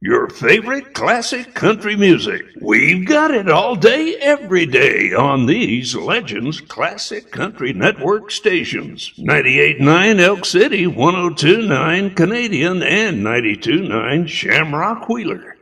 Your favorite classic country music. We've got it all day, every day on these Legends Classic Country Network stations. 98.9 Elk City, 102.9 Canadian, and 92.9 Shamrock Wheeler.